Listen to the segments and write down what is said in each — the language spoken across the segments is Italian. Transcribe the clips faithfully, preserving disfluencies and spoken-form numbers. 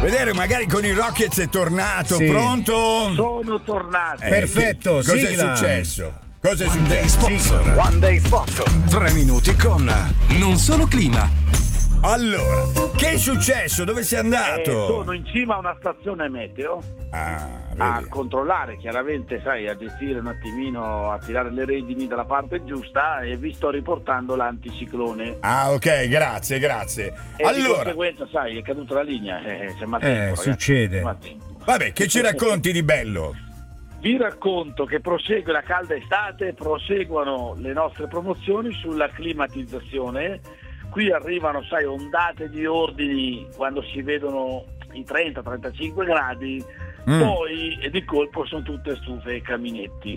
vedere magari con i Rockets è tornato, Sì. pronto? Sono tornato. Eh, Perfetto, che- Cos'è sigla. successo? Cos'è One Day successo? Sponsor. One Day Sponsor. Tre minuti con Non Solo Clima. Allora, che è successo? Dove sei Eh, andato? sono in cima a una stazione meteo Ah, a vedi. controllare, chiaramente, sai, a gestire un attimino, a tirare le redini dalla parte giusta, e vi sto riportando l'anticiclone. Ah, ok, grazie, grazie. E di Allora, conseguenza, sai, è caduta la linea. Eh, c'è maltempo, Eh, ragazzi. succede. Maltempo. vabbè, che ci racconti di bello? Vi racconto che prosegue la calda estate, proseguono le nostre promozioni sulla climatizzazione. Qui arrivano, sai, ondate di ordini quando si vedono i trenta trentacinque gradi, Mm. poi e di colpo sono tutte stufe e caminetti.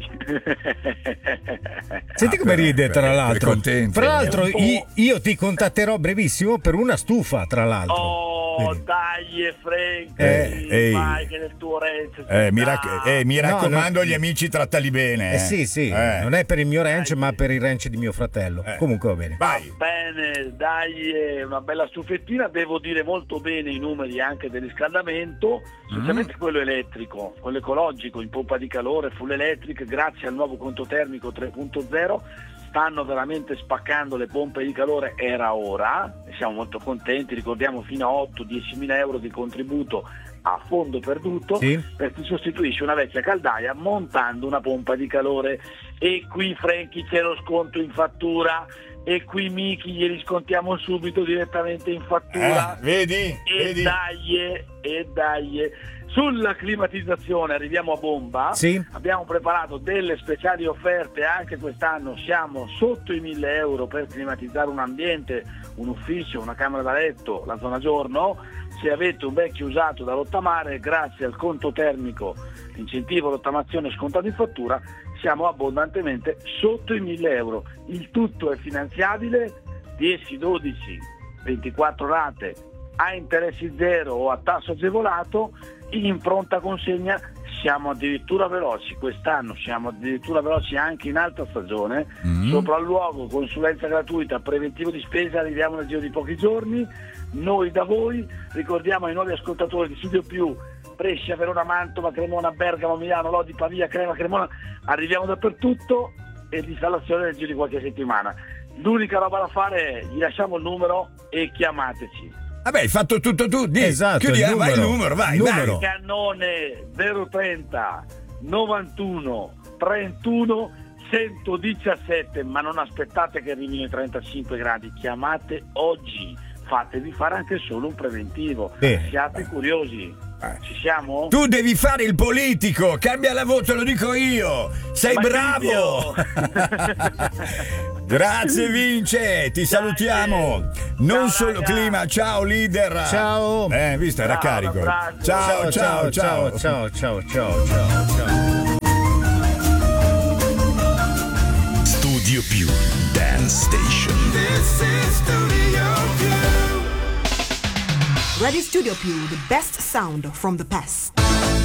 Senti Ah, come per- ride, tra per- l'altro. per contenti. Tra l'altro, È un po'- io, io ti contatterò brevissimo per una stufa, tra l'altro. Oh, Vedi. dai, Frank, Eh, ehi. vai che nel tuo ranch Eh, mi, sta. rac- eh, mi No, raccomando, no. gli amici trattali bene. Eh sì, sì, Eh. non è per il mio ranch, ma per il ranch di mio fratello. Eh. Comunque va bene. Vai. Bene, dai, eh, una bella stufettina. Devo dire molto bene i numeri anche del riscaldamento, specialmente quello elettrico, quello ecologico in pompa di calore, full electric, grazie al nuovo conto termico tre punto zero. Stanno veramente spaccando le pompe di calore, era ora, e siamo molto contenti. Ricordiamo fino a otto dieci mila euro di contributo a fondo perduto, Sì. per chi sostituisce una vecchia caldaia montando una pompa di calore. E qui, Franky, c'è lo sconto in fattura, e qui Miki gli riscontiamo subito direttamente in fattura. Eh, vedi? E Vedi? dai, e dai. Sulla climatizzazione arriviamo a bomba. Sì. Abbiamo preparato delle speciali offerte anche quest'anno, siamo sotto i mille euro per climatizzare un ambiente, un ufficio, una camera da letto, la zona giorno. Se avete un vecchio usato da rottamare, grazie al conto termico, incentivo rottamazione scontato in fattura, siamo abbondantemente sotto i mille euro. Il tutto è finanziabile, dieci, dodici, ventiquattro rate a interessi zero o a tasso agevolato, in pronta consegna. Siamo addirittura veloci quest'anno, siamo addirittura veloci anche in alta stagione. Mm. Sopralluogo, consulenza gratuita, preventivo di spesa, arriviamo nel giro di pochi giorni. Noi da voi, ricordiamo ai nuovi ascoltatori di Studio Più, Brescia, Verona, Mantova, Cremona, Bergamo, Milano, Lodi, Pavia, Crema, Cremona, arriviamo dappertutto, e l'installazione nel giro di qualche settimana. L'unica roba da fare è gli lasciamo il numero e chiamateci. Vabbè, hai fatto tutto tu. Di, Esatto, chiudiamo, il vai il numero. numero, vai, Il vai. numero. Cannone zero trenta novantuno trentuno centodiciassette, ma non aspettate che arrivino i trentacinque gradi, chiamate oggi, fatevi fare anche solo un preventivo. Bene. Siate curiosi. Eh. Ci siamo? Tu devi fare il politico, cambia la voce, lo dico io. Sei Ma bravo. Grazie Vince, ti salutiamo. Non Ciao, solo raga. clima, ciao leader. Ciao. Eh, visto, era Ciao, carico. un abbraccio. Ciao, ciao, ciao. ciao, ciao, ciao, ciao, ciao. Studio Più Dance Station. Radio Studio Più, the best sound from the past.